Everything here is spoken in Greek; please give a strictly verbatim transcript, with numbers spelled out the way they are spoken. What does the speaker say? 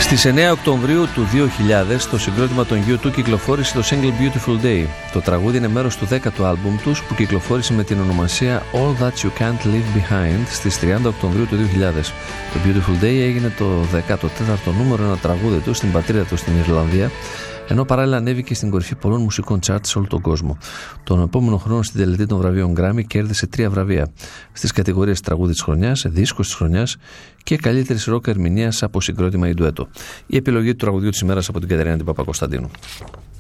Στις εννέα Οκτωβρίου του δύο χιλιάδες το συγκρότημα των γιου τού κυκλοφόρησε το single Beautiful Day. Το τραγούδι είναι μέρος του δέκατου άλμπουμ τους που κυκλοφόρησε με την ονομασία All That You Can't Leave Behind στις τριάντα Οκτωβρίου του δύο χιλιάδες. Το Beautiful Day έγινε το δέκατο τέταρτο νούμερο ένα τραγούδι του στην πατρίδα του στην Ιρλανδία, ενώ παράλληλα ανέβηκε στην κορυφή πολλών μουσικών charts σε όλο τον κόσμο. Τον επόμενο χρόνο στην τελετή των βραβείων Grammy κέρδισε τρία βραβεία στις κατηγορίες τραγούδι της χρονιάς, δίσκος της χρονιάς και καλύτερης ροκ ερμηνείας από συγκρότημα ή ντουέτο. Η επιλογή του τραγουδιού της ημέρας από την Κατερίνα την Παπακοσταντίνου.